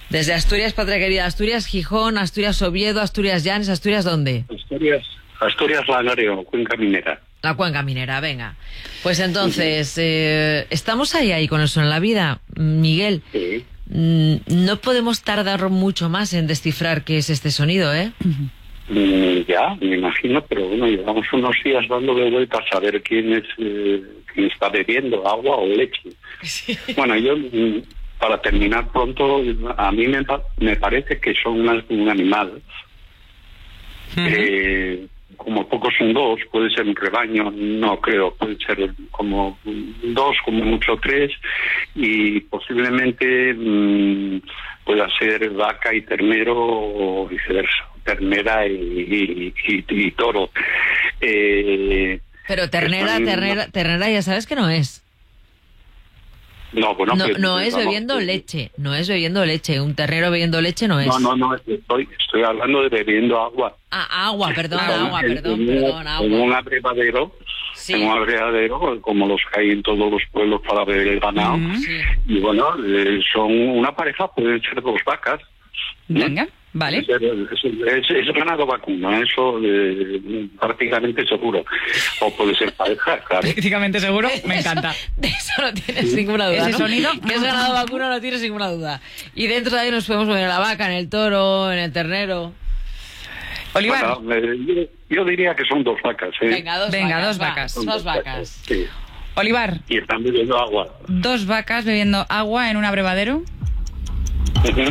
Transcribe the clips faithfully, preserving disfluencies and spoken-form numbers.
Desde Asturias, patria querida. Asturias, Gijón, Asturias, Oviedo, Asturias, Llanes, Asturias, ¿dónde? Asturias, Asturias Langreo, Cuenca Minera. La Cuenca Minera, venga. Pues entonces, eh, estamos ahí, ahí con eso en la vida, Miguel. Sí. No podemos tardar mucho más en descifrar qué es este sonido, ¿eh? Mm, ya, me imagino, pero bueno, llevamos unos días dándole vueltas a ver quién es eh, quién está bebiendo, agua o leche. Sí. Bueno, yo, mm, para terminar pronto, a mí me, pa- me parece que son unas- un animal. Uh-huh. Eh, como pocos son dos, puede ser un rebaño, no creo, puede ser como dos, como mucho tres, y posiblemente mmm, pueda ser vaca y ternero o viceversa, ternera y, y, y, y toro. Eh, Pero ternera, están- ternera, ternera ya sabes que no es. No, bueno, No, pues, no es vamos, bebiendo pues, leche, no es bebiendo leche. Un ternero bebiendo leche no es. No, no, no, estoy, estoy hablando de bebiendo agua. Ah, agua, perdón, En- agua, en- perdón, en, perdón, En agua. un abrevadero, Sí. en un abrevadero, como los que hay en todos los pueblos para beber el ganado. Ujú. Sí. Y bueno, eh, son una pareja, pueden ser dos vacas. Venga, vale. Es, es, es ganado vacuno, eso eh, prácticamente seguro. O puede ser pareja, claro. Prácticamente seguro, me encanta. De eso no tienes ninguna duda, Ese ¿no? sonido. Que es ganado vacuno no tienes ninguna duda. Y dentro de ahí nos podemos poner en la vaca, en el toro, en el ternero. Olivar, Bueno, eh, yo, yo diría que son dos vacas. ¿eh? Venga, dos Venga, vacas. dos va, vacas. Son Dos vacas. Sí. Olivar, Y están bebiendo agua. dos vacas bebiendo agua en un abrevadero. Ujú.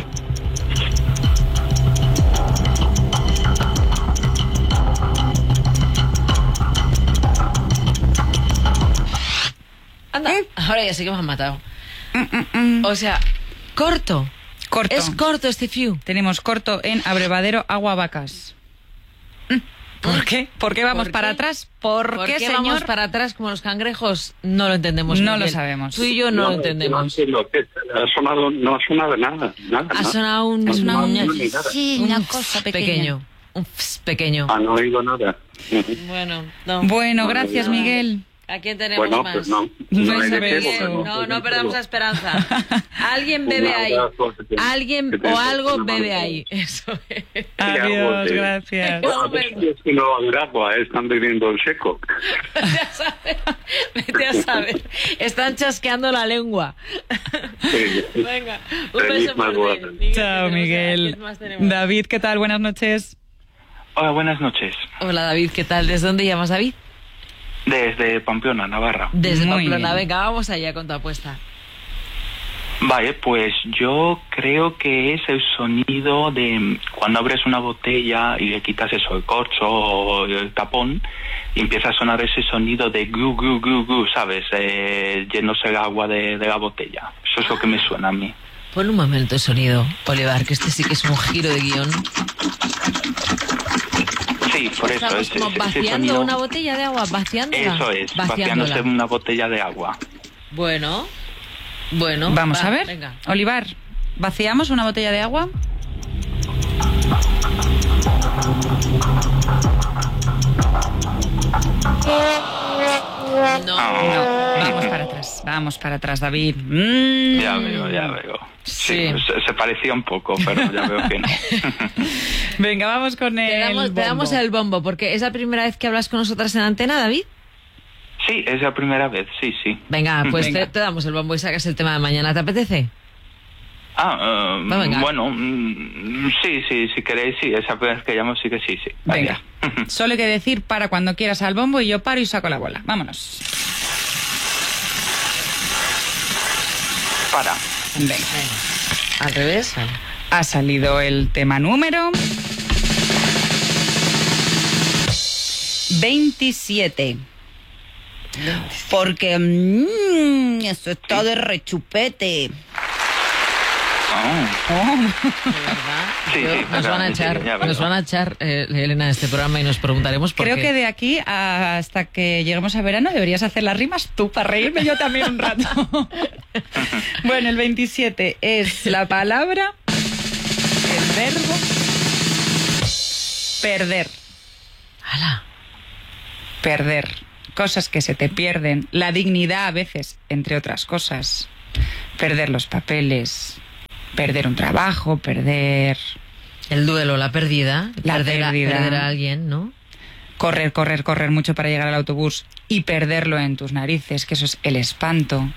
Anda, ahora ya sé que me han matado. O sea, corto. Corto. Es corto este fiu. Tenemos corto en abrevadero agua vacas. Mm, ¿Por qué? ¿Por qué vamos ¿Por para qué? atrás? ¿Por, ¿Por qué, qué señor? vamos para atrás como los cangrejos? No lo entendemos. No Miguel. lo sabemos. Tú y yo no, lo No entendemos. entiendo, que ha sonado, no ha sonado nada. nada Ha ¿no? sonado un, Ha sonado un- ni nada. Sí, un una ps cosa pequeña. pequeño. Un ps pequeño. Ah, no he oído nada. Ujú. Bueno, no. Bueno, gracias, no. Miguel. ¿A quién tenemos Bueno, más? pues no. No hay de sabes qué, eso. porque No, no sé perdamos la todo. esperanza. Alguien Un bebe ahí. abrazo, que te- Alguien que te- o algo que te bebe mando. ahí. Eso es. Adiós, Sí. gracias. A ver si es que no va a haber agua, eh, están bebiendo el seco. Vete a saber. Vete a saber. Están chasqueando la lengua. Sí. Venga, un Feliz beso fuerte. madrugada. Miguel, Chao, que tenemos a- Miguel. ¿quién más tenemos? David, ¿qué tal? Buenas noches. Hola, buenas noches. Hola David, ¿qué tal? ¿Desde dónde llamas, David? Desde Pamplona, Navarra. Desde Muy Pamplona. bien. Venga, vamos allá con tu apuesta. Vale, pues yo creo que es el sonido de cuando abres una botella y le quitas eso, el corcho o el tapón, y empieza a sonar ese sonido de gu, gu, gu, gu, ¿sabes? Eh, yéndose el agua de, de la botella. Eso es lo que me suena a mí. Pon un momento el sonido, Olivar, que este sí que es un giro de guión. Sí, por eso Estamos es como ese vaciando sonido. una botella de agua, vaciándola. Eso es, Vaciándola. vaciándose una botella de agua. Bueno, bueno. Vamos va, a ver. Venga. Olivar, ¿vaciamos una botella de agua? No. No, vamos para atrás, vamos para atrás, David. Mm. Ya veo, ya veo. Sí, Sí. Se, se parecía un poco, pero ya veo que no. Venga, vamos con el Te damos, te bombo. damos el bombo, porque es la primera vez que hablas con nosotras en antena, David. Sí, es la primera vez, sí, sí. Venga, pues Venga. Te, te damos el bombo y sacas el tema de mañana. ¿Te apetece? Ah, eh, Va, venga. bueno, mm, sí, sí, si queréis, sí, esa vez que llamo sí que sí, sí. Venga, Vaya. solo hay que decir para cuando quieras al bombo y yo paro y saco la bola. Vámonos. Para. Venga. Al revés. Vale. Ha salido el tema número veintisiete. Porque mmm, eso está de rechupete. Ah, Oh. ¿De verdad? Sí, Yo- sí, nos van a perdón, sí, echar, ya veo. nos van a echar eh, Elena, de este programa y nos preguntaremos por Creo qué. que de aquí hasta que lleguemos a verano deberías hacer las rimas tú para reírme yo también un rato. Bueno, el veintisiete es la palabra, el verbo, perder. ¡Hala! Perder. Cosas que se te pierden. La dignidad a veces, entre otras cosas. Perder los papeles. perder un trabajo, perder... El duelo, la pérdida. La perder, a, pérdida. perder a alguien, ¿no? Correr, correr, correr mucho para llegar al autobús y perderlo en tus narices, que eso es el espanto.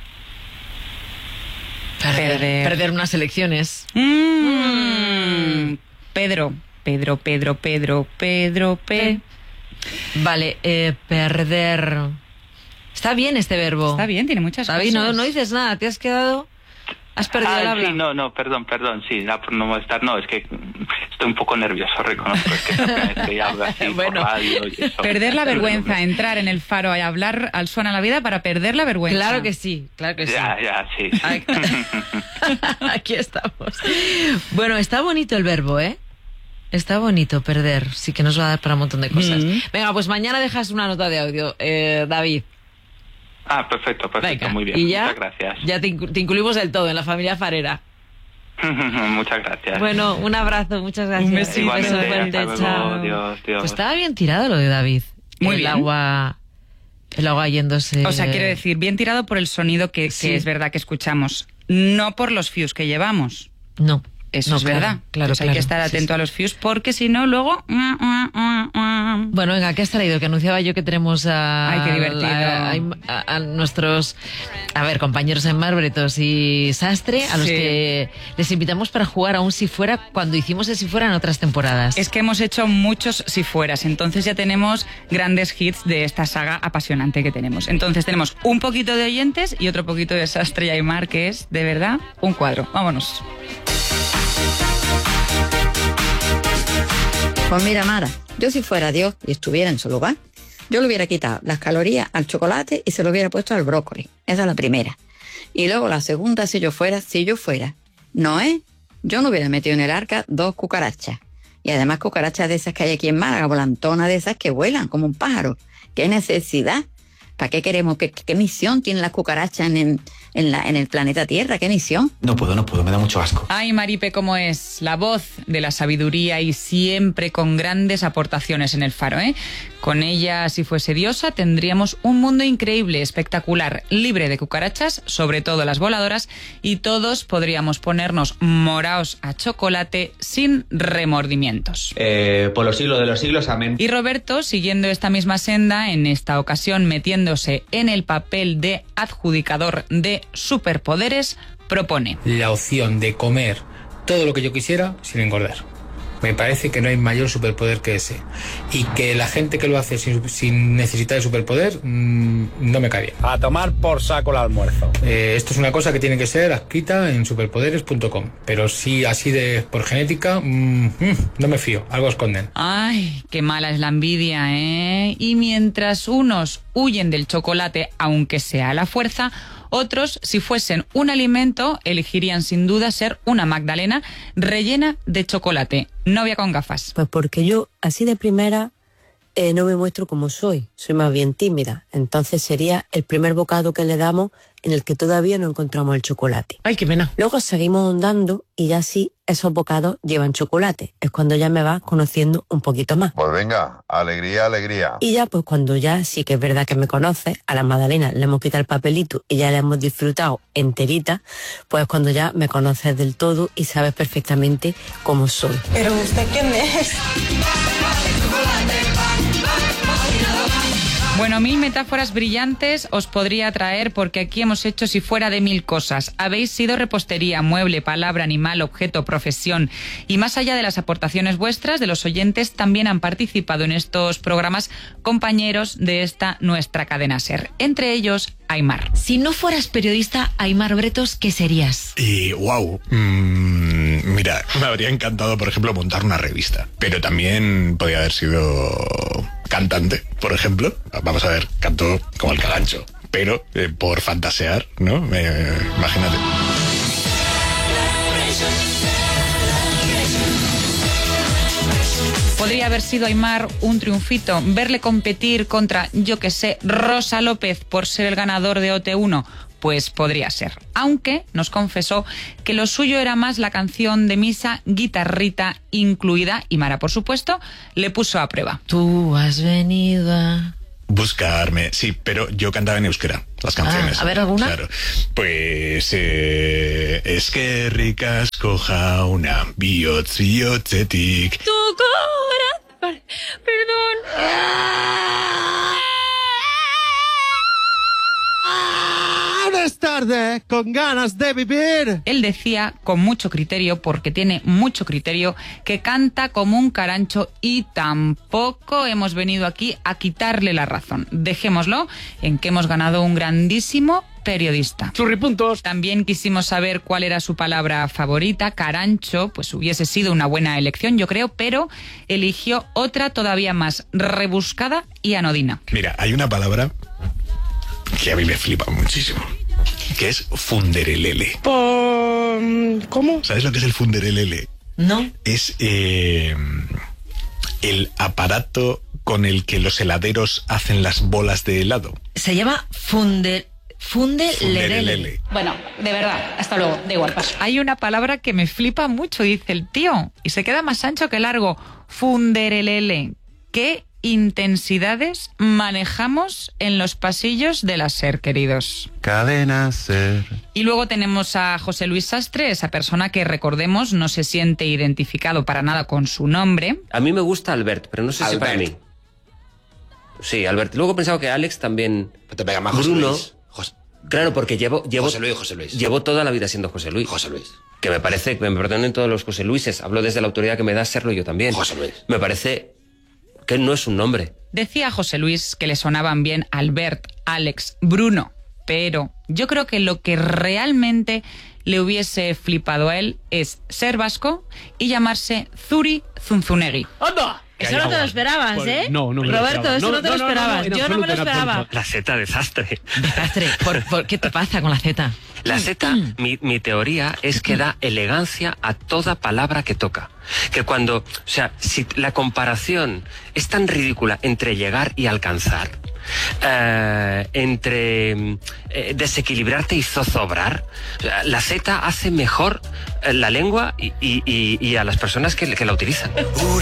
Perder, Perder. perder unas elecciones. Mm. Pedro, Pedro, Pedro, Pedro, Pedro, P. Vale, eh, perder. Está bien este verbo. Está bien, tiene muchas David, cosas. no, no dices nada, te has quedado... Has perdido el Ah, habla. sí, no, no, perdón, perdón, sí, la por no molestar, no, es que estoy un poco nervioso, reconozco, es que es la primera vez que hablo así Bueno. por radio y eso. Perder la vergüenza, entrar en el faro y hablar al Suena la Vida para perder la vergüenza. Claro que sí, claro que sí. Ya, ya, sí. sí. Aquí- Aquí estamos. Bueno, está bonito el verbo, ¿eh? Está bonito perder, sí que nos va a dar para un montón de cosas. Mm. Venga, pues mañana dejas una nota de audio, eh, David. Ah, perfecto, perfecto, Venga, muy bien, y ya, muchas gracias. ya te, incu- te incluimos del todo en la familia farera. Muchas gracias. Bueno, un abrazo, muchas gracias. Un besito. Igualmente, Beso fuerte, hasta luego, chao. Dios, Dios. Pues estaba bien tirado lo de David. Muy el bien. agua, el agua yéndose. O sea, quiero decir, bien tirado por el sonido que, que Sí. es verdad que escuchamos, no por los fuse que llevamos. No. Eso no, es claro, verdad. Claro, Entonces hay claro. que estar Sí, atento sí. a los fuse porque si no, luego... Bueno, venga, ¿qué has traído? Que anunciaba yo que tenemos a, Ay, qué divertido. a, a- a nuestros, a ver, compañeros en Marbretos y Sastre, a los Sí. que les invitamos para jugar a un Si Fuera cuando hicimos el Si Fuera en otras temporadas. Es que hemos hecho muchos si fueras, entonces ya tenemos grandes hits de esta saga apasionante que tenemos. Entonces tenemos un poquito de oyentes y otro poquito de Sastre y Aymar, que es, de verdad, un cuadro. Vámonos. Pues mira, Mara, yo si fuera Dios y estuviera en su lugar, yo le hubiera quitado las calorías al chocolate y se lo hubiera puesto al brócoli. Esa es la primera. Y luego la segunda, si yo fuera, si yo fuera Noé, yo no hubiera metido en el arca dos cucarachas. Y además cucarachas de esas que hay aquí en Málaga, volantonas de esas que vuelan como un pájaro. ¿Qué necesidad? ¿Para qué queremos? ¿Qué, qué misión tienen las cucarachas en, en, en, la, en el planeta Tierra? ¿Qué misión? No puedo, no puedo, me da mucho asco. Ay, Maripe, cómo es la voz de la sabiduría y siempre con grandes aportaciones en el Faro, ¿eh? Con ella, si fuese diosa, tendríamos un mundo increíble, espectacular, libre de cucarachas, sobre todo las voladoras, y todos podríamos ponernos moraos a chocolate sin remordimientos. Eh, por los siglos de los siglos, amén. Y Roberto, siguiendo esta misma senda, en esta ocasión metiéndose en el papel de adjudicador de superpoderes, propone: la opción de comer todo lo que yo quisiera sin engordar. Me parece que no hay mayor superpoder que ese. Y que la gente que lo hace sin, sin necesitar de superpoder, mmm, no me cae bien. A tomar por saco el almuerzo. Eh, esto es una cosa que tiene que ser adscrita en superpoderes punto com. Pero si así de por genética, mmm, mmm, no me fío. Algo esconden. Ay, qué mala es la envidia, ¿eh? Y mientras unos huyen del chocolate, aunque sea a la fuerza, otros, si fuesen un alimento, elegirían sin duda ser una magdalena rellena de chocolate. Novia con gafas. Pues porque yo, así de primera, eh, no me muestro como soy. Soy más bien tímida. Entonces sería el primer bocado que le damos en el que todavía no encontramos el chocolate. Ay, qué pena. Luego seguimos ahondando y ya sí, esos bocados llevan chocolate. Es cuando ya me vas conociendo un poquito más. Pues venga, alegría, alegría. Y ya pues cuando ya sí que es verdad que me conoces, a la magdalena le hemos quitado el papelito y ya la hemos disfrutado enterita, pues cuando ya me conoces del todo y sabes perfectamente cómo soy. ¿Pero usted quién es? Bueno, mil metáforas brillantes os podría traer porque aquí hemos hecho si fuera de mil cosas. Habéis sido repostería, mueble, palabra, animal, objeto, profesión. Y más allá de las aportaciones vuestras, de los oyentes, también han participado en estos programas compañeros de esta nuestra cadena SER. Entre ellos, Aymar. Si no fueras periodista, Aymar Bretos, ¿qué serías? Y wow, mmm, mira, me habría encantado, por ejemplo, montar una revista. Pero también podría haber sido cantante, por ejemplo. Vamos a ver, canto como el Cagancho, pero eh, por fantasear, ¿no? Eh, imagínate. Podría haber sido Aymar un triunfito, verle competir contra, yo que sé, Rosa López por ser el ganador de O T uno. Pues podría ser, aunque nos confesó que lo suyo era más la canción de misa, guitarrita incluida, y Mara, por supuesto, le puso a prueba. Tú has venido a Buscarme, sí, pero yo cantaba en euskera las canciones. Ah, a ver, ¿alguna? Claro. Pues eh, es que ricas coja una biotziotzetik. Tu corazón, perdón. Buenas tardes, con ganas de vivir. Él decía, con mucho criterio, porque tiene mucho criterio, que canta como un carancho y tampoco hemos venido aquí a quitarle la razón. Dejémoslo en que hemos ganado un grandísimo periodista. Churripuntos. También quisimos saber cuál era su palabra favorita. Carancho, pues hubiese sido una buena elección, yo creo, pero eligió otra todavía más rebuscada y anodina. Mira, hay una palabra que a mí me flipa muchísimo, que es funderelele. ¿Cómo? ¿Sabes lo que es el funderelele? No. Es eh, el aparato con el que los heladeros hacen las bolas de helado. Se llama funde... Funde lerele. Funderelele. Bueno, de verdad, hasta luego, da igual, paso. Hay una palabra que me flipa mucho, dice el tío, y se queda más ancho que largo. Funderelele. ¿Qué intensidades manejamos en los pasillos de la SER, queridos? Cadena Ser. Y luego tenemos a José Luis Sastre, esa persona que, recordemos, no se siente identificado para nada con su nombre. A mí me gusta Albert, pero no sé Albert. si para mí. Sí, Albert. Luego he pensado que Alex también... Pero te pega más José Bruno. Luis. José, Claro, porque llevo... llevo José Luis, José Luis. Llevo toda la vida siendo José Luis. José Luis. Que me parece... Que me perdonen todos los José Luises. Hablo desde la autoridad que me da serlo yo también. José Luis. Me parece que no es un nombre. Decía José Luis que le sonaban bien Albert, Alex, Bruno, pero yo creo que lo que realmente le hubiese flipado a él es ser vasco y llamarse Zuri Zunzunegui. ¡Anda! Eso no te lo esperabas, ¿eh? No, no me lo Roberto, esperaba. eso No, no te no, lo no, no, esperabas. en Yo no me lo absoluto, en esperaba. absoluto. La Z desastre. Desastre. ¿Por, por qué te pasa con la Z? La Z, mi, mi teoría es que da elegancia a toda palabra que toca. Que cuando, o sea, si la comparación es tan ridícula entre llegar y alcanzar, eh, entre eh, desequilibrarte y zozobrar, o sea, la Z hace mejor eh, la lengua y, y, y, y a las personas que, que la utilizan.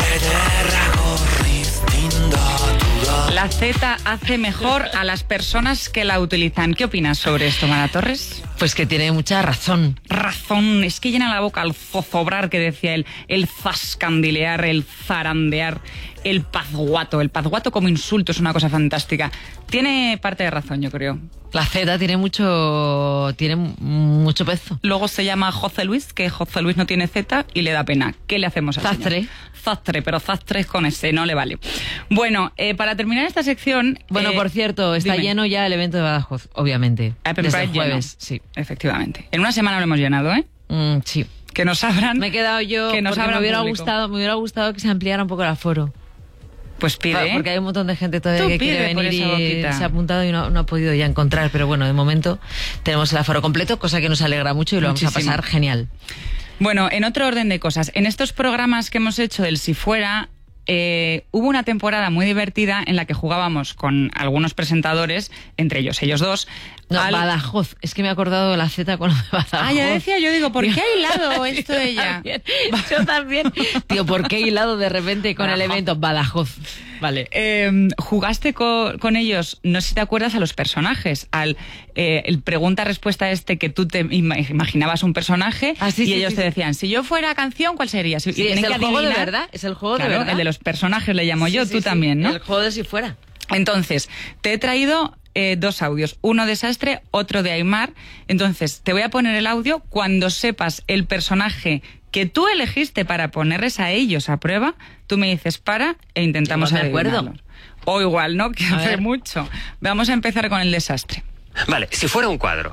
La Z hace mejor a las personas que la utilizan. ¿Qué opinas sobre esto, Mara Torres? Pues que tiene mucha razón. Razón, es que llena la boca al zozobrar que decía él, el zascandilear, el zarandear, el pazguato. El pazguato como insulto es una cosa fantástica. Tiene parte de razón, yo creo. La Z tiene mucho tiene mucho peso. Luego se llama José Luis, que José Luis no tiene Z y le da pena. ¿Qué le hacemos al Zastre. señor? Zastre, pero Zastre es con ese, no le vale. Bueno, eh, para terminar esta sección... Bueno, eh, por cierto, está dime. lleno ya el evento de Badajoz, obviamente. Open Desde Pride el jueves, lleno. sí. Efectivamente. En una semana lo hemos llenado, ¿eh? Mm, sí. Que nos abran... Me he quedado yo que nos porque me abran hubiera público. gustado, me hubiera gustado que se ampliara un poco el aforo. Pues pide, ¿eh? Porque hay un montón de gente todavía Tú que pide quiere por venir esa y boquita. se ha apuntado y no, no ha podido ya encontrar. Pero bueno, de momento tenemos el aforo completo, cosa que nos alegra mucho y lo vamos Muchísimo. a pasar genial. Bueno, en otro orden de cosas, en estos programas que hemos hecho del Si Fuera, eh, hubo una temporada muy divertida en la que jugábamos con algunos presentadores, entre ellos ellos dos. No, al- Badajoz. Es que me he acordado de la Z con lo de Badajoz. Ah, ya decía, yo digo, ¿por qué ha hilado esto Yo ella? también, Yo también. Tío, ¿por qué he hilado de repente con el Badajoz. evento Badajoz? Vale. Eh, jugaste co- con ellos, no sé si te acuerdas, a los personajes, al eh, el pregunta-respuesta este que tú te ima- imaginabas un personaje Ah, sí, y sí, ellos sí, te sí. decían, si yo fuera canción, ¿cuál sería? Si- y Sí, es tienen el que juego de adivinar- verdad. Es el juego Claro, de verdad. el de los personajes le llamo yo, Sí, sí, tú sí. también, ¿no? El juego de Si Fuera. Entonces, te he traído eh, dos audios, uno de Sastre, otro de Aymar. Entonces, te voy a poner el audio. Cuando sepas el personaje que tú elegiste para ponerles a ellos a prueba, tú me dices para e intentamos Igual me acuerdo. adivinarlos. O igual, ¿no? Que A hace ver. mucho. Vamos a empezar con el desastre. Vale, si fuera un cuadro,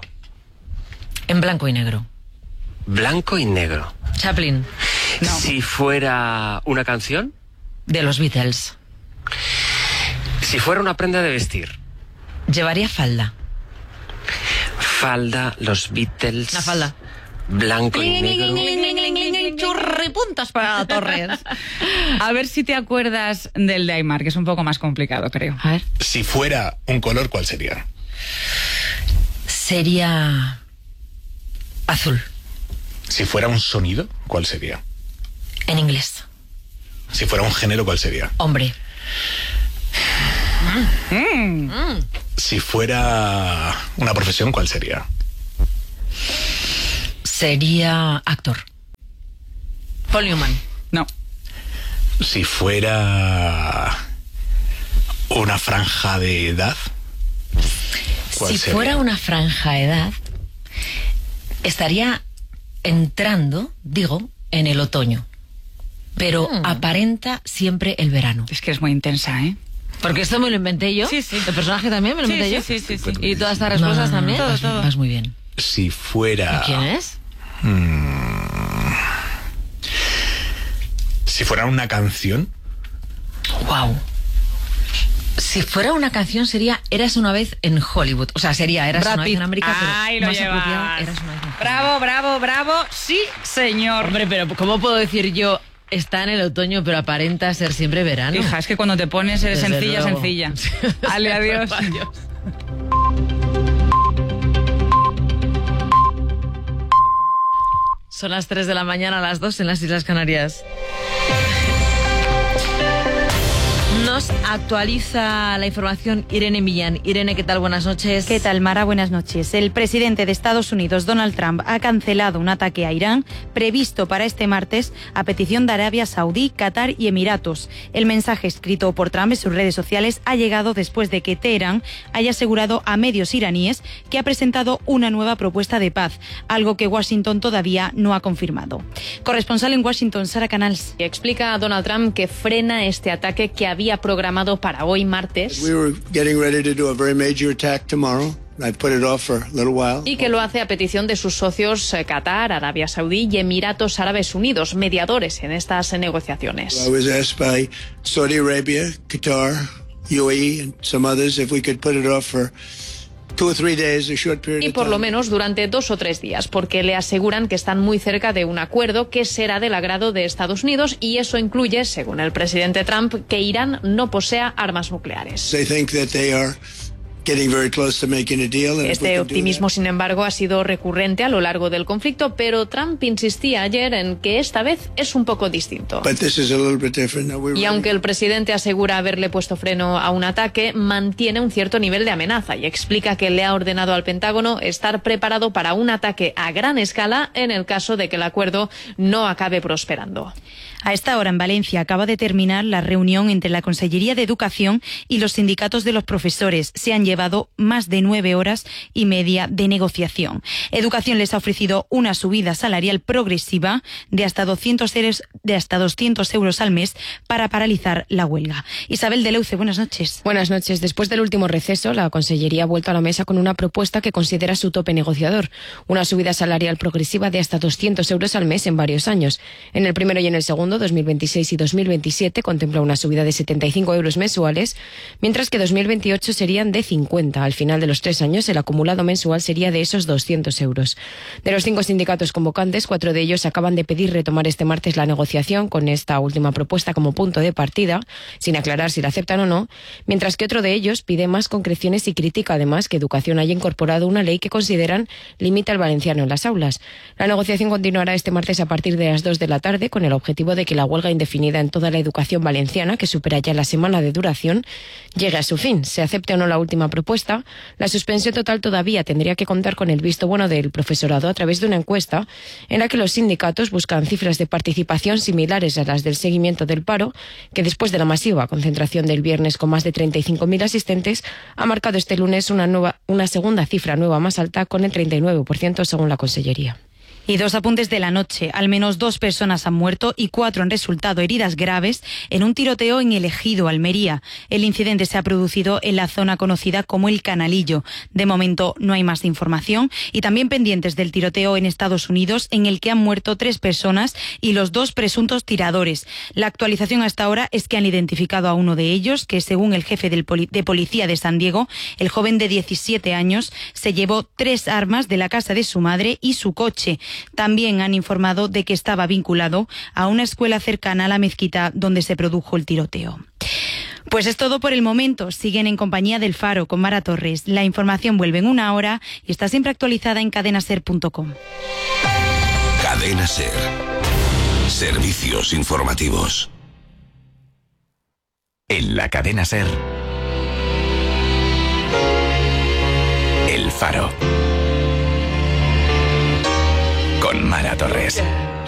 En blanco y negro. blanco y negro. Chaplin. Si fuera una canción, De los Beatles. si fuera una prenda de vestir, Llevaría falda. falda, los Beatles. Una falda. Blanco y negro. Churripuntas para Torres. A ver si te acuerdas del de Aymar, que es un poco más complicado, creo. A ver. Si fuera un color, ¿cuál sería? Sería azul. Si fuera un sonido, ¿cuál sería? En inglés. Si fuera un género, ¿cuál sería? Hombre. Mm. Mm. Si fuera una profesión, ¿cuál sería? Sería actor. Paul Newman. No. Si fuera una franja de edad, ¿cuál Si sería? fuera una franja de edad, estaría entrando, digo, en el otoño. Pero Mm. aparenta siempre el verano. Es que es muy intensa, ¿eh? Porque esto me lo inventé yo. Sí, sí. El personaje también me lo Sí, inventé sí, yo. sí, sí, sí. Y todas estas respuestas No, no, no, también. todo, vas, todo. vas muy bien. Si fuera... ¿Y quién es? Mm, si fuera una canción, Wow. Si fuera una canción sería Eras una vez en Hollywood. O sea, sería Eras Brad una vez Pitt. en América, pero Ahí lo más llevas. apropiado, Eras una vez en Hollywood. Bravo, bravo, bravo. Sí, señor. Hombre, pero ¿cómo puedo decir yo está en el otoño pero aparenta ser siempre verano? Hija, es que cuando te pones eres Desde sencilla, luego. sencilla. Ale, adiós. Adiós. Son las tres de la mañana, las dos en las Islas Canarias. Nos actualiza la información Irene Millán. Irene, ¿qué tal? Buenas noches. ¿Qué tal, Mara? Buenas noches. El presidente de Estados Unidos, Donald Trump, ha cancelado un ataque a Irán previsto para este martes a petición de Arabia Saudí, Qatar y Emiratos. El mensaje escrito por Trump en sus redes sociales ha llegado después de que Teherán haya asegurado a medios iraníes que ha presentado una nueva propuesta de paz, algo que Washington todavía no ha confirmado. Corresponsal en Washington, Sara Canals. Explica a Donald Trump que frena este ataque que había programado para hoy martes We were getting ready to do a very major attack tomorrow. I put it off for a little while. y que lo hace a petición de sus socios eh, Qatar, Arabia Saudí y Emiratos Árabes Unidos, mediadores en estas eh, negociaciones. I was asked by Saudi Arabia, Qatar, U A E, and some others if we could put it off for two or three days, a short period Y of por lo time. menos durante dos o tres días, porque le aseguran que están muy cerca de un acuerdo que será del agrado de Estados Unidos y eso incluye, según el presidente Trump, que Irán no posea armas nucleares. They think that they are getting very close to making a deal. And if we Este can do optimismo, sin embargo, ha sido recurrente a lo largo del conflicto, pero Trump insistía ayer en que esta vez es un poco distinto. that, but this is a little bit different. Now, we're Y aunque el presidente asegura haberle puesto freno a un ataque, mantiene un cierto nivel de amenaza y explica que le ha ordenado al Pentágono estar preparado para un ataque a gran escala en el caso de que el acuerdo no acabe prosperando. A esta hora en Valencia acaba de terminar la reunión entre la Consellería de Educación y los sindicatos de los profesores. Se han llevado más de nueve horas y media de negociación. Educación les ha ofrecido una subida salarial progresiva de hasta doscientos euros, de hasta doscientos euros al mes para paralizar la huelga. Isabel de Leuce, buenas noches. Buenas noches. Después del último receso, la Consellería ha vuelto a la mesa con una propuesta que considera su tope negociador, una subida salarial progresiva de hasta doscientos euros al mes en varios años. En el primero y en el segundo, dos mil veintiséis y dos mil veintisiete, contempla una subida de setenta y cinco euros mensuales, mientras que dos mil veintiocho serían de cincuenta. Al final de los tres años, el acumulado mensual sería de esos doscientos euros. De los cinco sindicatos convocantes, cuatro de ellos acaban de pedir retomar este martes la negociación con esta última propuesta como punto de partida, sin aclarar si la aceptan o no, mientras que otro de ellos pide más concreciones y critica además que Educación haya incorporado una ley que consideran limita el valenciano en las aulas. La negociación continuará este martes a partir de las dos de la tarde con el objetivo de que la huelga indefinida en toda la educación valenciana, que supera ya la semana de duración, llegue a su fin. Se acepte o no la última propuesta, la suspensión total todavía tendría que contar con el visto bueno del profesorado a través de una encuesta en la que los sindicatos buscan cifras de participación similares a las del seguimiento del paro, que después de la masiva concentración del viernes con más de treinta y cinco mil asistentes, ha marcado este lunes una, nueva, una segunda cifra nueva más alta con el treinta y nueve por ciento según la Consellería. Y dos apuntes de la noche. Al menos dos personas han muerto y cuatro han resultado heridas graves en un tiroteo en El Ejido, Almería. El incidente se ha producido en la zona conocida como El Canalillo. De momento no hay más información. Y también pendientes del tiroteo en Estados Unidos, en el que han muerto tres personas y los dos presuntos tiradores. La actualización hasta ahora es que han identificado a uno de ellos, que según el jefe del poli- de policía de San Diego, el joven de diecisiete años se llevó tres armas de la casa de su madre y su coche. También han informado de que estaba vinculado a una escuela cercana a la mezquita donde se produjo el tiroteo. Pues es todo por el momento. Siguen en compañía del Faro con Mara Torres. La información vuelve en una hora y está siempre actualizada en cadena ser punto com. Cadena Ser. Servicios informativos. En la Cadena Ser. Faro. Con Mara Torres.